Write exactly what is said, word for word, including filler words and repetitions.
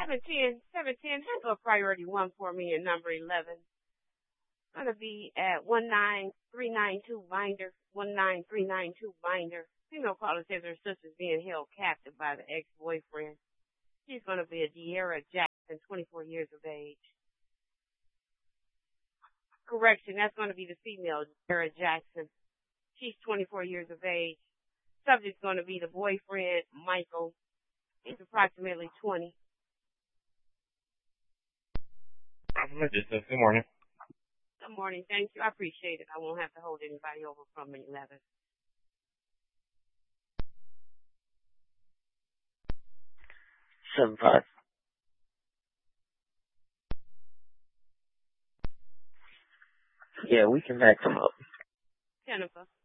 seven ten, seven ten, handle a priority one for me in number eleven. It's going to be at one nine three nine two Binder, one nine three nine two Binder. Female caller says her sister's being held captive by the ex-boyfriend. She's going to be a De'Ara Jackson, twenty-four years of age. Correction, that's going to be the female, De'Ara Jackson. She's twenty-four years of age. Subject's going to be the boyfriend, Michael. He's approximately twenty. Good morning. Good morning. Thank you. I appreciate it. I won't have to hold anybody over from eleven. Seven five. Yeah, we can back them up. Jennifer.